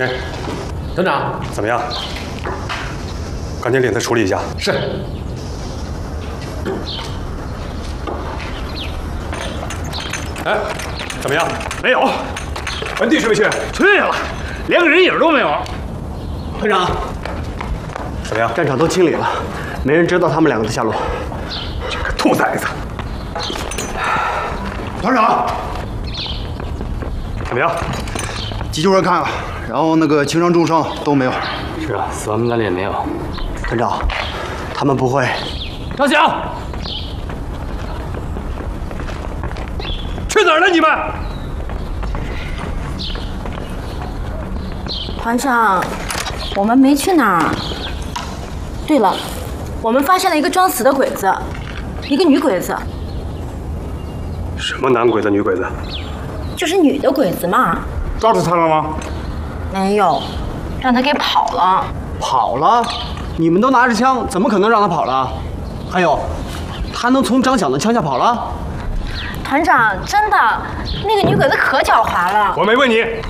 哎， 团长， 怎么样？赶紧领他处理一下。 是。 哎，怎么样？ 没有， 文帝去没去？ 去了，连个人影都没有。 团长， 怎么样？ 战场都清理了，没人知道他们两个的下落。 这个兔崽子！团长， 怎么样？ 急救人看了，然后那个轻伤重伤都没有。 是啊，死亡名单里也没有。团长，他们不会。 张翔，去哪儿了你们？ 团长，我们没去哪儿。对了，我们发现了一个装死的鬼子，一个女鬼子。 什么男鬼子、女鬼子？ 就是女的鬼子嘛。 抓住他了吗？ 没有，让他给跑了。 跑了？你们都拿着枪，怎么可能让他跑了？还有，他能从张响的枪下跑了？ 团长，真的，那个女鬼子可狡猾了。 我没问你，